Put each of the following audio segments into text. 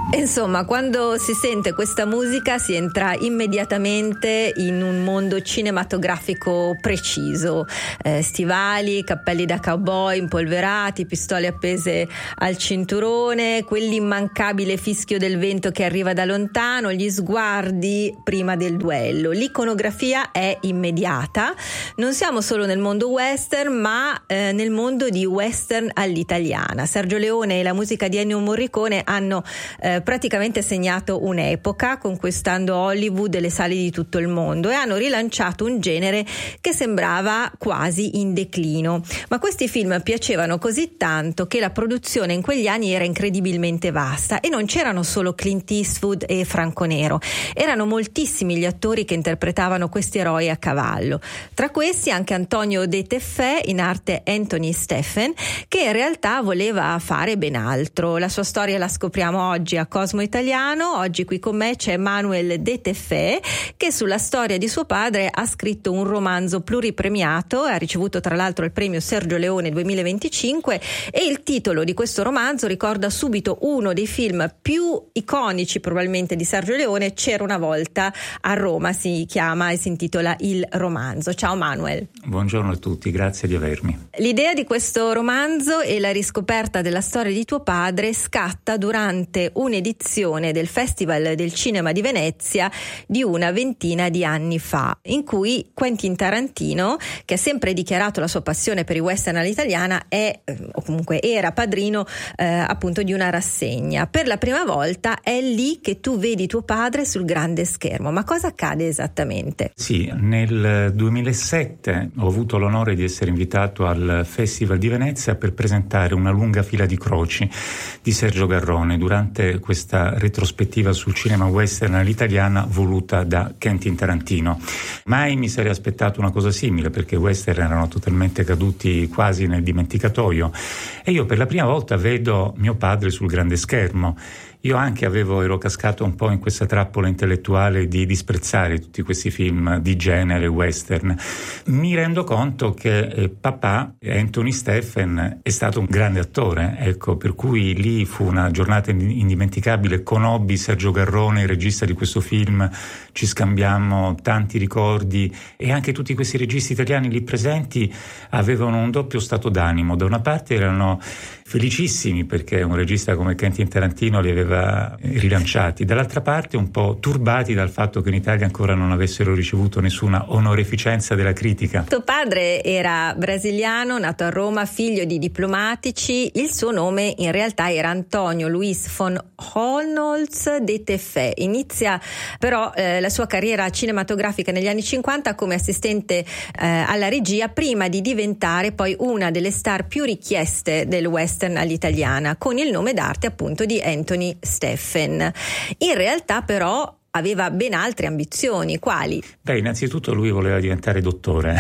Insomma, quando si sente questa musica si entra immediatamente in un mondo cinematografico preciso. Stivali, cappelli da cowboy impolverati, pistole appese al cinturone, quell'immancabile fischio del vento che arriva da lontano, gli sguardi prima del duello. L'iconografia è immediata. Non siamo solo nel mondo western, ma nel mondo di western all'italiana. Sergio Leone e la musica di Ennio Morricone hanno praticamente segnato un'epoca, conquistando Hollywood e le sale di tutto il mondo, e hanno rilanciato un genere che sembrava quasi in declino. Ma questi film piacevano così tanto che la produzione in quegli anni era incredibilmente vasta, e non c'erano solo Clint Eastwood e Franco Nero, erano moltissimi gli attori che interpretavano questi eroi a cavallo. Tra questi anche Antonio De Teffè, in arte Anthony Steffen, che in realtà voleva fare ben altro. La sua storia la scopriamo oggi a Cosmo Italiano. Oggi qui con me c'è Manuel De Teffè, che sulla storia di suo padre ha scritto un romanzo pluripremiato, ha ricevuto tra l'altro il premio Sergio Leone 2025, e il titolo di questo romanzo ricorda subito uno dei film più iconici probabilmente di Sergio Leone, C'era una volta a Roma si chiama e si intitola Il romanzo. Ciao Manuel. Buongiorno a tutti, grazie di avermi. L'idea di questo romanzo e la riscoperta della storia di tuo padre scatta durante un'edizione del Festival del Cinema di Venezia di una ventina di anni fa, in cui Quentin Tarantino, che ha sempre dichiarato la sua passione per i western all'italiana, o comunque era padrino appunto di una rassegna. Per la prima volta è lì che tu vedi tuo padre sul grande schermo. Ma cosa accade esattamente? Sì, nel 2007 ho avuto l'onore di essere invitato al Festival di Venezia per presentare Una lunga fila di croci di Sergio Garrone durante questa retrospettiva sul cinema western all'italiana voluta da Quentin Tarantino. Mai mi sarei aspettato una cosa simile, perché i western erano totalmente caduti quasi nel dimenticatoio, e io per la prima volta vedo mio padre sul grande schermo. Io anche ero cascato un po' in questa trappola intellettuale di disprezzare tutti questi film di genere western. Mi rendo conto che papà, Anthony Steffen, è stato un grande attore, ecco, per cui lì fu una giornata indimenticabile. Conobbi Sergio Garrone, il regista di questo film, ci scambiammo tanti ricordi, e anche tutti questi registi italiani lì presenti avevano un doppio stato d'animo. Da una parte erano felicissimi perché un regista come Quentin Tarantino li aveva rilanciati, dall'altra parte un po' turbati dal fatto che in Italia ancora non avessero ricevuto nessuna onoreficenza della critica. Tuo padre era brasiliano, nato a Roma, figlio di diplomatici. Il suo nome in realtà era Antonio Luis von Holnolz de Teffè. Inizia però la sua carriera cinematografica negli anni 50 come assistente alla regia, prima di diventare poi una delle star più richieste del western all'italiana, con il nome d'arte appunto di Anthony Steffen. In realtà però aveva ben altre ambizioni. Quali? Innanzitutto lui voleva diventare dottore,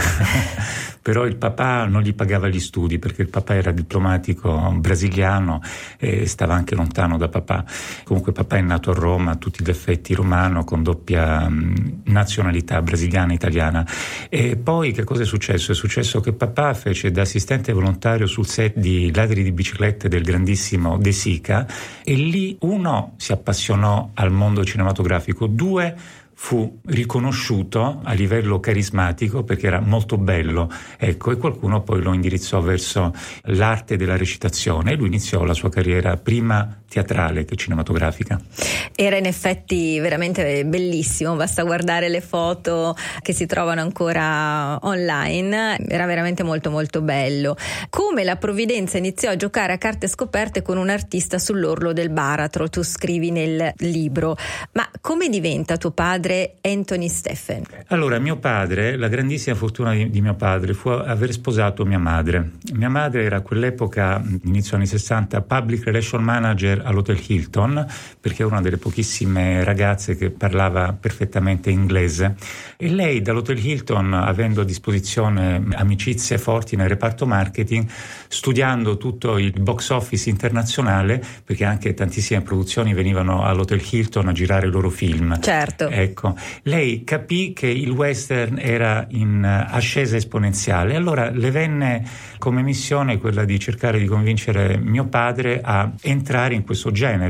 però il papà non gli pagava gli studi, perché il papà era diplomatico brasiliano e stava anche lontano da papà. Comunque papà è nato a Roma, a tutti gli effetti romano, con doppia nazionalità brasiliana e italiana. E poi che cosa è successo? È successo che papà fece da assistente volontario sul set di Ladri di biciclette del grandissimo De Sica, e lì uno si appassionò al mondo cinematografico, due fu riconosciuto a livello carismatico perché era molto bello, ecco, e qualcuno poi lo indirizzò verso l'arte della recitazione, e lui iniziò la sua carriera prima teatrale che cinematografica. Era in effetti veramente bellissimo, basta guardare le foto che si trovano ancora online, era veramente molto molto bello. Come la provvidenza iniziò a giocare a carte scoperte con un artista sull'orlo del baratro, tu scrivi nel libro. Ma come diventa tuo padre Anthony Steffen? Allora, mio padre, la grandissima fortuna di mio padre fu aver sposato mia madre. Mia madre era a quell'epoca, inizio anni 60, public relation manager all'Hotel Hilton, perché era una delle pochissime ragazze che parlava perfettamente inglese, e lei dall'Hotel Hilton, avendo a disposizione amicizie forti nel reparto marketing, studiando tutto il box office internazionale, perché anche tantissime produzioni venivano all'Hotel Hilton a girare i loro film. Certo. Ecco, lei capì che il western era in ascesa esponenziale, allora le venne come missione quella di cercare di convincere mio padre a entrare in questo genere.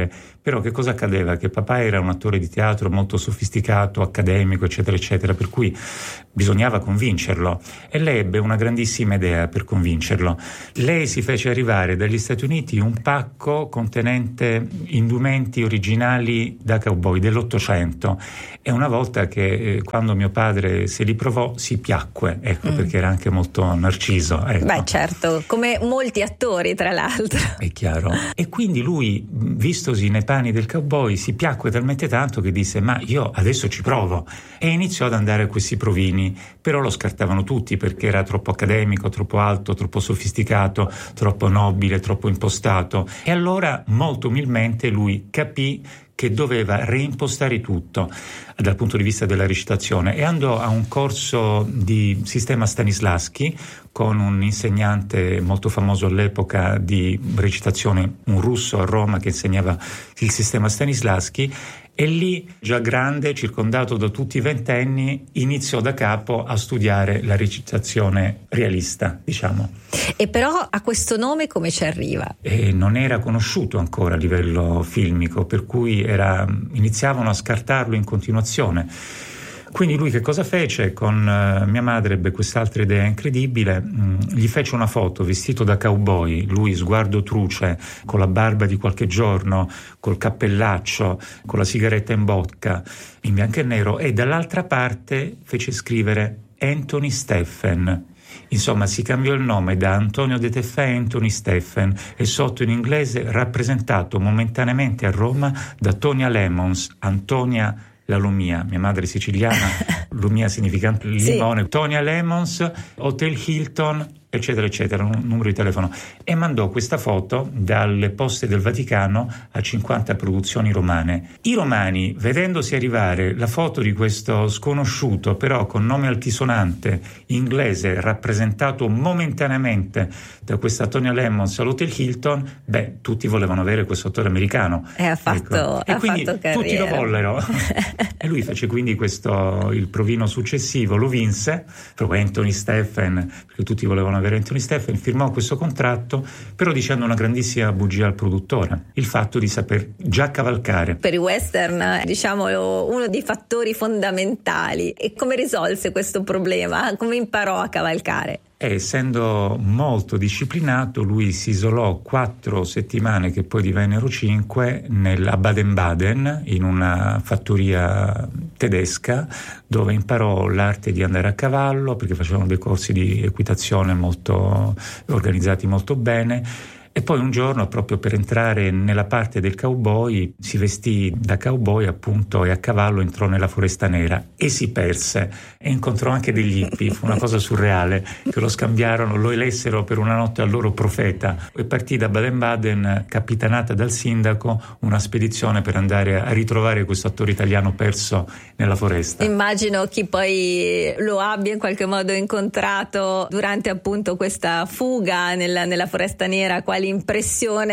Però che cosa accadeva? Che papà era un attore di teatro molto sofisticato, accademico, eccetera, eccetera, per cui bisognava convincerlo, e lei ebbe una grandissima idea per convincerlo. Lei si fece arrivare dagli Stati Uniti un pacco contenente indumenti originali da cowboy dell'800, e una volta che quando mio padre se li provò si piacque, ecco, perché era anche molto narciso, ecco. Beh, certo, come molti attori tra l'altro. È chiaro. E quindi lui, vistosi nei panni del cowboy, si piacque talmente tanto che disse: ma io adesso ci provo, e iniziò ad andare a questi provini. Però lo scartavano tutti perché era troppo accademico, troppo alto, troppo sofisticato, troppo nobile, troppo impostato. E allora molto umilmente lui capì che doveva reimpostare tutto dal punto di vista della recitazione, e andò a un corso di sistema Stanislavski con un insegnante molto famoso all'epoca di recitazione, un russo a Roma che insegnava il sistema Stanislavski, e lì, già grande, circondato da tutti i ventenni, iniziò da capo a studiare la recitazione realista, diciamo. E però a questo nome come ci arriva? E non era conosciuto ancora a livello filmico, per cui iniziavano a scartarlo in continuazione. Quindi lui che cosa fece? Con mia madre ebbe quest'altra idea incredibile, gli fece una foto vestito da cowboy, lui sguardo truce, con la barba di qualche giorno, col cappellaccio, con la sigaretta in bocca, in bianco e nero, e dall'altra parte fece scrivere Anthony Steffen. Insomma, si cambiò il nome da Antonio De Teffè a Anthony Steffen, e sotto in inglese rappresentato momentaneamente a Roma da Tonya Lemons, Antonia la Lumia, mia madre è siciliana, Lumia significa limone, sì. Tonya Lemons, Hotel Hilton, eccetera, eccetera, un numero di telefono, e mandò questa foto dalle poste del Vaticano a 50 produzioni romane. I romani, vedendosi arrivare la foto di questo sconosciuto, però con nome altisonante, inglese, rappresentato momentaneamente da questa Tonya Lemons all'Hotel Hilton, tutti volevano avere questo attore americano. E ha fatto, ecco. E quindi tutti lo vollero. E lui fece quindi il provino successivo, lo vinse, proprio Anthony Steffen, perché tutti volevano avere Anthony Steffen, firmò questo contratto, però dicendo una grandissima bugia al produttore, il fatto di saper già cavalcare. Per i western, diciamo, uno dei fattori fondamentali. E come risolse questo problema? Come imparò a cavalcare? Essendo molto disciplinato, lui si isolò 4 settimane, che poi divennero 5, a Baden-Baden, in una fattoria tedesca, dove imparò l'arte di andare a cavallo, perché facevano dei corsi di equitazione molto organizzati molto bene. E poi un giorno, proprio per entrare nella parte del cowboy, si vestì da cowboy appunto, e a cavallo entrò nella Foresta Nera e si perse, e incontrò anche degli hippie. Fu una cosa surreale, che lo scambiarono, lo elessero per una notte al loro profeta, e partì da Baden-Baden, capitanata dal sindaco, una spedizione per andare a ritrovare questo attore italiano perso nella foresta. Immagino chi poi lo abbia in qualche modo incontrato durante appunto questa fuga nella Foresta Nera, quali impressione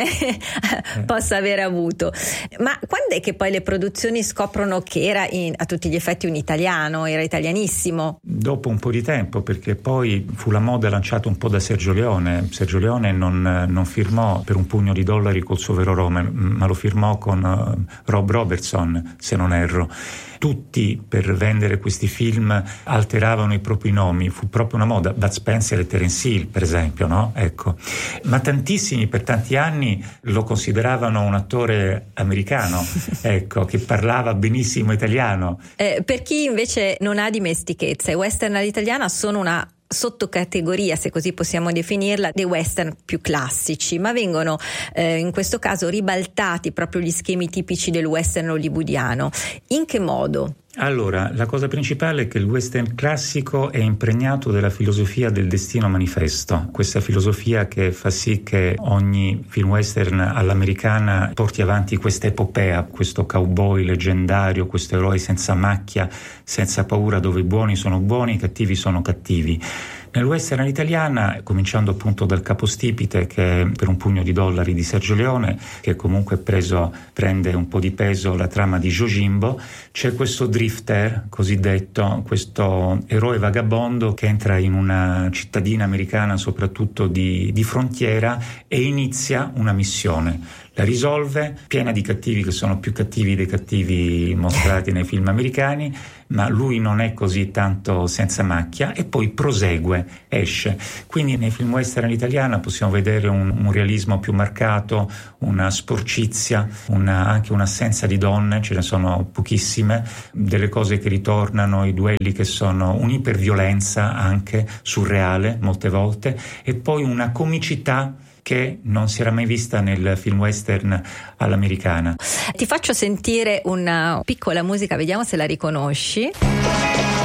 possa aver avuto. Ma quando è che poi le produzioni scoprono che era a tutti gli effetti un italiano, era italianissimo? Dopo un po' di tempo, perché poi fu la moda lanciata un po' da Sergio Leone. Sergio Leone non firmò per un pugno di dollari col suo vero nome, ma lo firmò con Rob Robertson, se non erro. Tutti, per vendere questi film, alteravano i propri nomi, fu proprio una moda. Bud Spencer e Terence Hill, per esempio, no? Ecco. Ma tantissimi per tanti anni lo consideravano un attore americano, ecco, che parlava benissimo italiano. Per chi invece non ha dimestichezza, i western all'italiana sono una sottocategoria, se così possiamo definirla, dei western più classici, ma vengono in questo caso ribaltati proprio gli schemi tipici del western hollywoodiano. In che modo? Allora, la cosa principale è che il western classico è impregnato della filosofia del destino manifesto, questa filosofia che fa sì che ogni film western all'americana porti avanti questa epopea, questo cowboy leggendario, questo eroe senza macchia, senza paura, dove i buoni sono buoni, i cattivi sono cattivi. Nel western all'italiana, cominciando appunto dal capostipite, che è per un pugno di dollari di Sergio Leone, che comunque prende un po' di peso la trama di Yojimbo, c'è questo drifter cosiddetto, questo eroe vagabondo che entra in una cittadina americana soprattutto di frontiera e inizia una missione. la risolve, piena di cattivi che sono più cattivi dei cattivi mostrati nei film americani, ma lui non è così tanto senza macchia, e poi prosegue, esce. Quindi nei film western all'italiana possiamo vedere un realismo più marcato, una sporcizia, anche un'assenza di donne, ce ne sono pochissime, delle cose che ritornano, i duelli che sono un'iperviolenza anche surreale molte volte, e poi una comicità che non si era mai vista nel film western all'americana. Ti faccio sentire una piccola musica, vediamo se la riconosci.